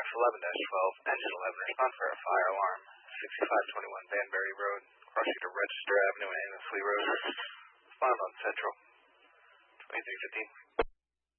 11-12, engine 11, respond for a fire alarm. 6521 Banbury Road, crossing to Register Avenue and Annesley Road. Respond on Central. 2315.